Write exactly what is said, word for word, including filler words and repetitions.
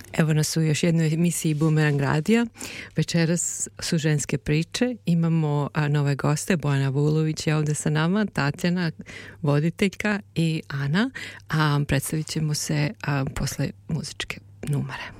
Evo nas u još jednoj emisiji Boomerang radija. Večeras su ženske priče. Imamo a, nove goste. Bojana Vulović je ovde sa nama, Tatjana, voditeljka, i Ana. A, predstavit ćemo se a, posle muzičke numere.